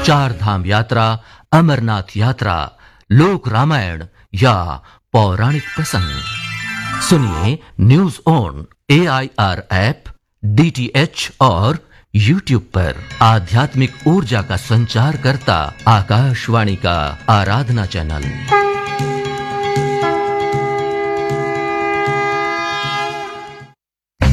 चार धाम यात्रा, अमरनाथ यात्रा, लोक रामायण या पौराणिक प्रसंग सुनिए news on AIR app, DTH और YouTube पर। आध्यात्मिक ऊर्जा का संचार करता आकाशवाणी का आराधना चैनल।